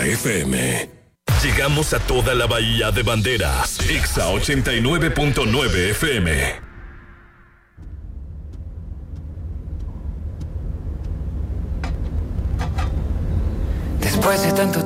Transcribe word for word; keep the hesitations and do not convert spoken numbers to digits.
F M. Llegamos a toda la Bahía de Banderas. Exa ochenta y nueve punto nueve F M. Después de tanto